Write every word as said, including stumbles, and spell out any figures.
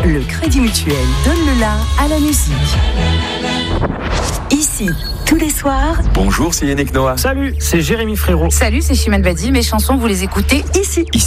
le Crédit Mutuel donne le la à la musique. Ici, tous les soirs. Bonjour, c'est Yannick Noah. Salut, c'est Jérémy Frérot. Salut, c'est Chimène Badi. Mes chansons, vous les écoutez ici. Ici.